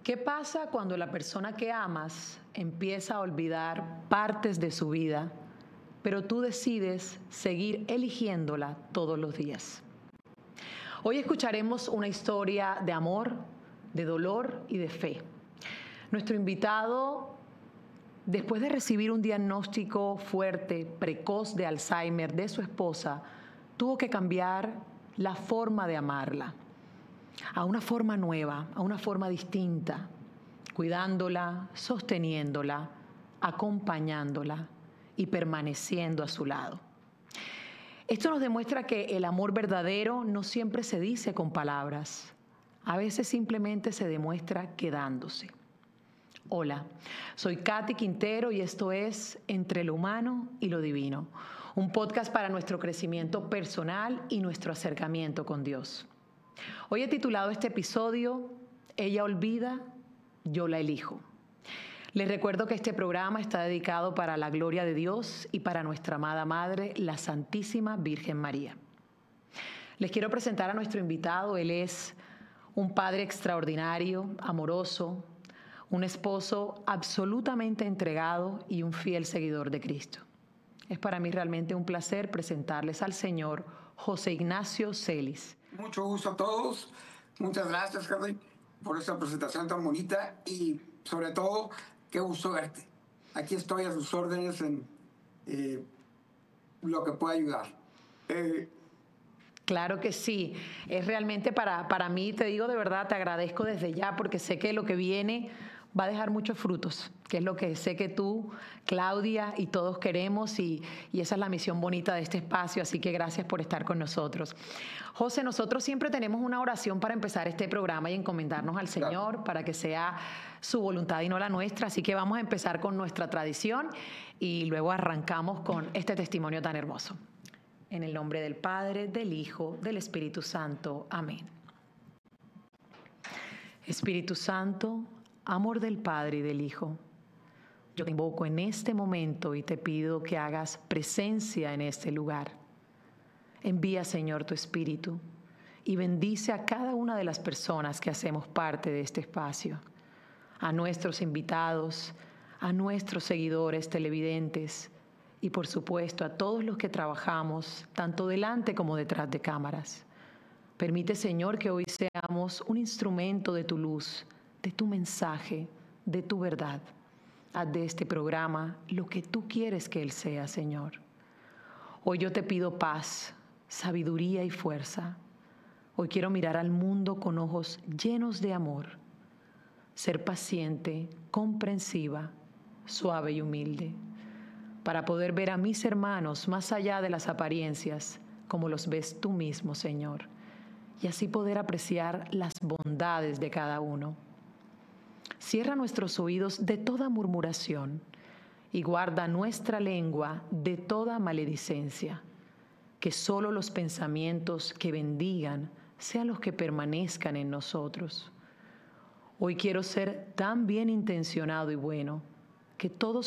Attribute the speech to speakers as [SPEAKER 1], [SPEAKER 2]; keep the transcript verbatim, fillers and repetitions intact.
[SPEAKER 1] ¿Qué pasa cuando la persona que amas empieza a olvidar partes de su vida, pero tú decides seguir eligiéndola todos los días? Hoy escucharemos una historia de amor, de dolor y de fe. Nuestro invitado, después de recibir un diagnóstico fuerte, precoz de Alzheimer de su esposa, tuvo que cambiar la forma de amarla a una forma nueva, a una forma distinta, cuidándola, sosteniéndola, acompañándola y permaneciendo a su lado. Esto nos demuestra que el amor verdadero no siempre se dice con palabras, a veces simplemente se demuestra quedándose. Hola, soy Katy Quintero y esto es Entre lo Humano y lo Divino, un podcast para nuestro crecimiento personal y nuestro acercamiento con Dios. Hoy he titulado este episodio Ella olvida, yo la elijo. Les recuerdo que este programa está dedicado para la gloria de Dios y para nuestra amada Madre, la Santísima Virgen María. Les quiero presentar a nuestro invitado. Él es un padre extraordinario, amoroso, un esposo absolutamente entregado y un fiel seguidor de Cristo. Es para mí realmente un placer presentarles al señor José Ignacio Celis.
[SPEAKER 2] Mucho gusto a todos. Muchas gracias, Carly, por esta presentación tan bonita y sobre todo, qué gusto verte. Aquí estoy a sus órdenes en eh, lo que pueda ayudar. Eh,
[SPEAKER 1] Claro que sí. Es realmente para, para mí, te digo de verdad, te agradezco desde ya porque sé que lo que viene va a dejar muchos frutos, que es lo que sé que tú, Claudia y todos queremos y, y esa es la misión bonita de este espacio, así que gracias por estar con nosotros. José, nosotros siempre tenemos una oración para empezar este programa y encomendarnos al Señor
[SPEAKER 2] claro.
[SPEAKER 1] para que sea su voluntad y no la nuestra, así que vamos a empezar con nuestra tradición y luego arrancamos con este testimonio tan hermoso. En el nombre del Padre, del Hijo, del Espíritu Santo. Amén. Espíritu Santo, amor del Padre y del Hijo, yo te invoco en este momento y te pido que hagas presencia en este lugar. Envía, Señor, tu Espíritu y bendice a cada una de las personas que hacemos parte de este espacio, a nuestros invitados, a nuestros seguidores televidentes y, por supuesto, a todos los que trabajamos, tanto delante como detrás de cámaras. Permite, Señor, que hoy seamos un instrumento de tu luz, de tu mensaje, de tu verdad. Haz de este programa lo que tú quieres que él sea, Señor. Hoy yo te pido paz, sabiduría y fuerza. Hoy quiero mirar al mundo con ojos llenos de amor, ser paciente, comprensiva, suave y humilde, para poder ver a mis hermanos más allá de las apariencias, como los ves tú mismo, Señor, y así poder apreciar las bondades de cada uno. Cierra nuestros oídos de toda murmuración y guarda nuestra lengua de toda maledicencia. Que solo los pensamientos que bendigan sean los que permanezcan en nosotros. Hoy quiero ser tan bien intencionado y bueno que todos